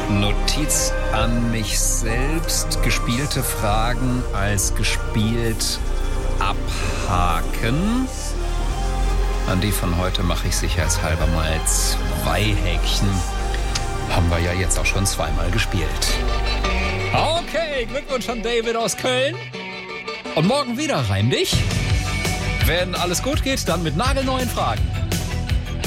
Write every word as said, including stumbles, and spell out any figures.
Notiz an mich selbst. Gespielte Fragen als gespielt abhaken. An die von heute mache ich sicherheitshalber mal zwei Häkchen. Haben wir ja jetzt auch schon zweimal gespielt. Okay, Glückwunsch an David aus Köln. Und morgen wieder rein dich. Wenn alles gut geht, dann mit nagelneuen Fragen.